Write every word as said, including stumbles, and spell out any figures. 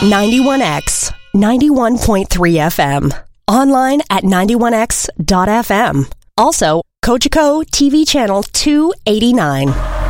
ninety-one X, ninety-one point three F M. Online at ninety-one x dot f m. Also, Cogeco T V channel two eighty-nine.